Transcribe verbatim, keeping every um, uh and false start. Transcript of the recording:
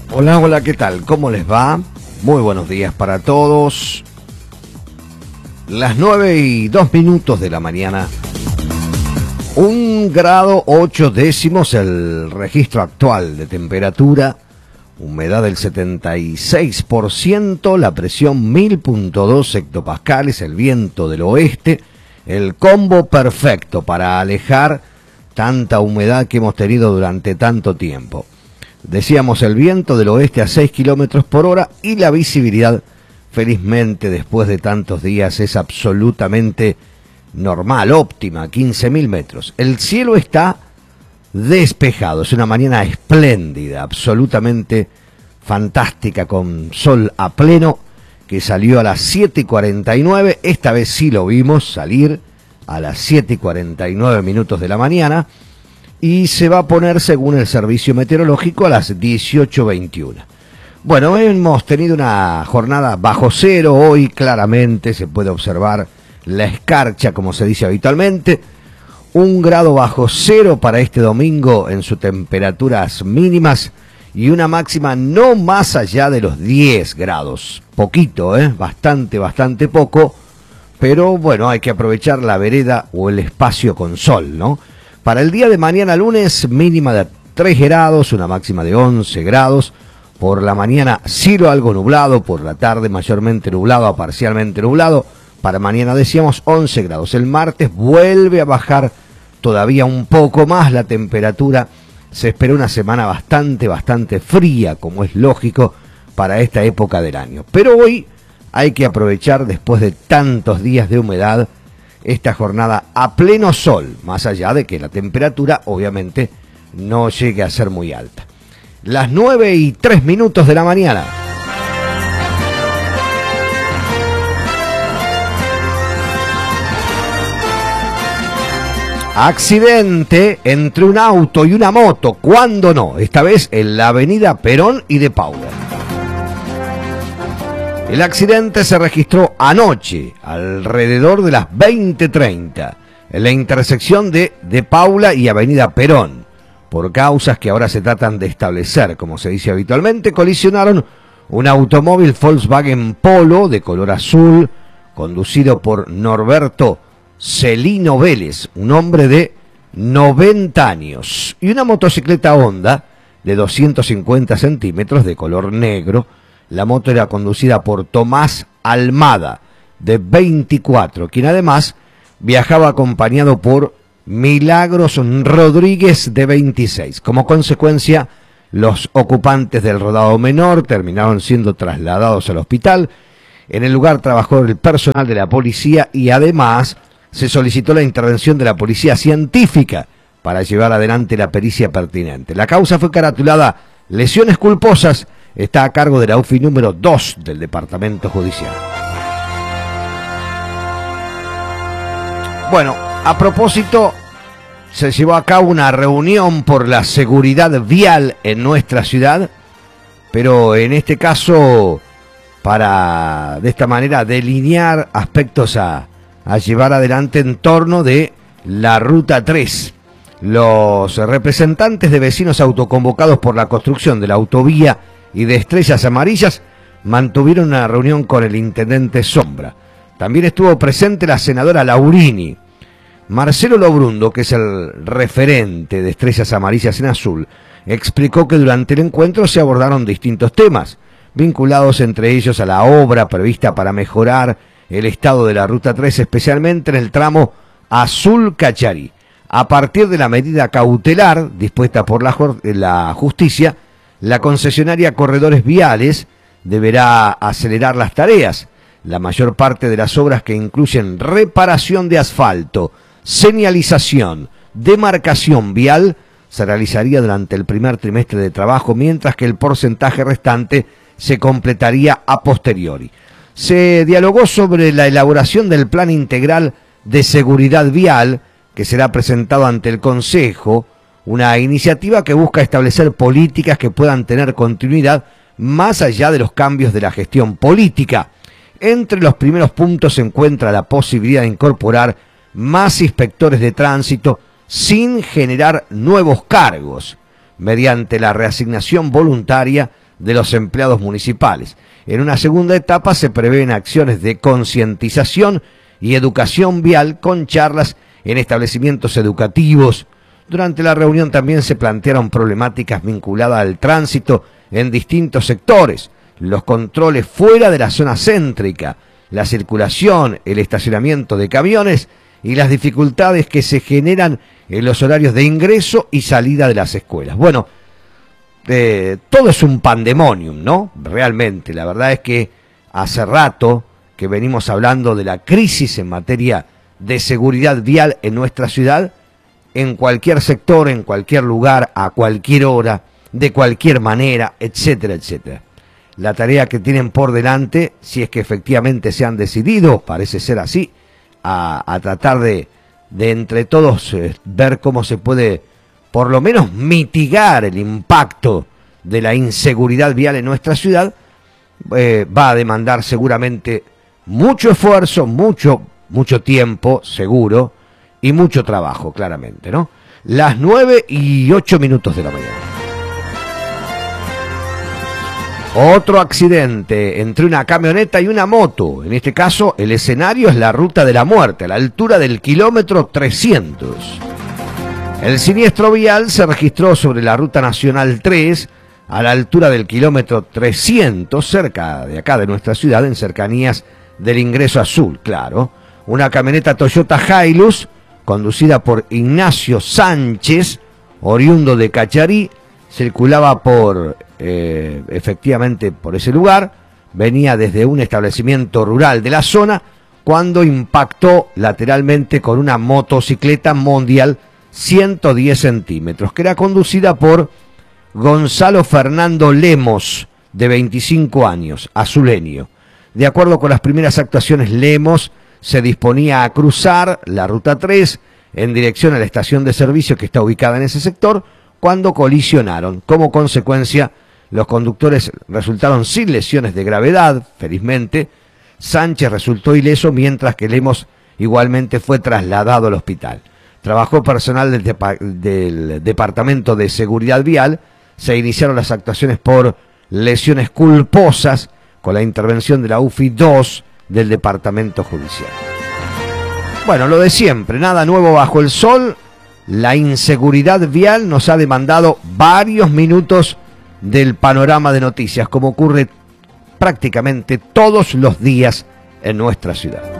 Hola, hola, ¿qué tal? ¿Cómo les va? Muy buenos días para todos. Las nueve y dos minutos de la mañana. Un grado ocho décimos el registro actual de temperatura. Humedad del setenta y seis por ciento, la presión mil punto dos hectopascales, el viento del oeste. El combo perfecto para alejar tanta humedad que hemos tenido durante tanto tiempo. Decíamos el viento del oeste a seis kilómetros por hora y la visibilidad, felizmente después de tantos días, es absolutamente normal, óptima, quince mil metros. El cielo está despejado, es una mañana espléndida, absolutamente fantástica, con sol a pleno, que salió a las siete y cuarenta y nueve, esta vez sí lo vimos salir a las siete y cuarenta y nueve minutos de la mañana, y se va a poner, según el servicio meteorológico, a las dieciocho veintiuno. Bueno, hemos tenido una jornada bajo cero, hoy claramente se puede observar la escarcha, como se dice habitualmente, un grado bajo cero para este domingo en sus temperaturas mínimas, y una máxima no más allá de los diez grados. Poquito, ¿eh? Bastante, bastante poco, pero bueno, hay que aprovechar la vereda o el espacio con sol, ¿no? Para el día de mañana lunes, mínima de tres grados, una máxima de once grados. Por la mañana cielo algo nublado, por la tarde mayormente nublado a parcialmente nublado. Para mañana decíamos once grados. El martes vuelve a bajar todavía un poco más la temperatura. Se espera una semana bastante, bastante fría, como es lógico para esta época del año. Pero hoy hay que aprovechar, después de tantos días de humedad, esta jornada a pleno sol, más allá de que la temperatura obviamente no llegue a ser muy alta. Las nueve y tres minutos de la mañana. Accidente entre un auto y una moto, ¿cuándo no? Esta vez en la avenida Perón y de Paula. El accidente se registró anoche, alrededor de las veinte treinta, en la intersección de De Paula y avenida Perón. Por causas que ahora se tratan de establecer, como se dice habitualmente, colisionaron un automóvil Volkswagen Polo de color azul, conducido por Norberto Celino Vélez, un hombre de noventa años, y una motocicleta Honda de doscientos cincuenta centímetros de color negro. La moto era conducida por Tomás Almada, de veinticuatro, quien además viajaba acompañado por Milagros Rodríguez, de veintiséis. Como consecuencia, los ocupantes del rodado menor terminaron siendo trasladados al hospital. En el lugar trabajó el personal de la policía y además se solicitó la intervención de la policía científica para llevar adelante la pericia pertinente. La causa fue caratulada lesiones culposas. Está a cargo de la U F I número dos del Departamento Judicial. Bueno, a propósito, se llevó a cabo una reunión por la seguridad vial en nuestra ciudad, pero en este caso para, de esta manera, delinear aspectos a, a llevar adelante en torno de la Ruta tres. Los representantes de vecinos autoconvocados por la construcción de la autovía y de Estrellas Amarillas mantuvieron una reunión con el intendente Sombra. También estuvo presente la senadora Laurini. Marcelo Lobrundo, que es el referente de Estrellas Amarillas en Azul, explicó que durante el encuentro se abordaron distintos temas, vinculados entre ellos a la obra prevista para mejorar el estado de la Ruta tres, especialmente en el tramo Azul-Cacharí. A partir de la medida cautelar dispuesta por la, la justicia, la concesionaria Corredores Viales deberá acelerar las tareas. La mayor parte de las obras, que incluyen reparación de asfalto, señalización, demarcación vial, se realizaría durante el primer trimestre de trabajo, mientras que el porcentaje restante se completaría a posteriori. Se dialogó sobre la elaboración del Plan Integral de Seguridad Vial, que será presentado ante el Consejo, una iniciativa que busca establecer políticas que puedan tener continuidad más allá de los cambios de la gestión política. Entre los primeros puntos se encuentra la posibilidad de incorporar más inspectores de tránsito sin generar nuevos cargos, mediante la reasignación voluntaria de los empleados municipales. En una segunda etapa se prevén acciones de concientización y educación vial con charlas en establecimientos educativos. Durante la reunión también se plantearon problemáticas vinculadas al tránsito en distintos sectores, los controles fuera de la zona céntrica, la circulación, el estacionamiento de camiones y las dificultades que se generan en los horarios de ingreso y salida de las escuelas. Bueno, eh, todo es un pandemonium, ¿no? Realmente, la verdad es que hace rato que venimos hablando de la crisis en materia de seguridad vial en nuestra ciudad, en cualquier sector, en cualquier lugar, a cualquier hora, de cualquier manera, etcétera, etcétera. La tarea que tienen por delante, si es que efectivamente se han decidido, parece ser así, a, a tratar de, de entre todos eh, ver cómo se puede por lo menos mitigar el impacto de la inseguridad vial en nuestra ciudad, eh, va a demandar seguramente mucho esfuerzo, mucho, mucho tiempo, seguro, y mucho trabajo, claramente, ¿no? Las nueve y ocho minutos de la mañana. Otro accidente entre una camioneta y una moto. En este caso, el escenario es la Ruta de la Muerte, a la altura del kilómetro trescientos. El siniestro vial se registró sobre la Ruta Nacional tres, a la altura del kilómetro trescientos, cerca de acá de nuestra ciudad, en cercanías del Ingreso Azul, claro. Una camioneta Toyota Hilux, conducida por Ignacio Sánchez, oriundo de Cacharí, circulaba por, eh, efectivamente, por ese lugar, venía desde un establecimiento rural de la zona, cuando impactó lateralmente con una motocicleta Mondial ciento diez centímetros, que era conducida por Gonzalo Fernando Lemos, de veinticinco años, azuleño. De acuerdo con las primeras actuaciones, Lemos se disponía a cruzar la Ruta tres en dirección a la estación de servicio que está ubicada en ese sector, cuando colisionaron. Como consecuencia, los conductores resultaron sin lesiones de gravedad, felizmente. Sánchez resultó ileso, mientras que Lemos igualmente fue trasladado al hospital. Trabajó personal del, depa- del Departamento de Seguridad Vial. Se iniciaron las actuaciones por lesiones culposas con la intervención de la U F I dos del Departamento Judicial. Bueno, lo de siempre, nada nuevo bajo el sol. La inseguridad vial nos ha demandado varios minutos del panorama de noticias, como ocurre prácticamente todos los días en nuestra ciudad.